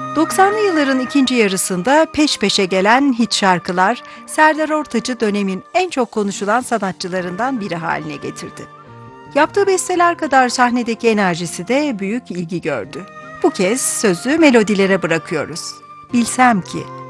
90'lı yılların ikinci yarısında peş peşe gelen hit şarkılar, Serdar Ortaç'ı dönemin en çok konuşulan sanatçılarından biri haline getirdi. Yaptığı besteler kadar sahnedeki enerjisi de büyük ilgi gördü. Bu kez sözü melodilere bırakıyoruz. Bilsem ki.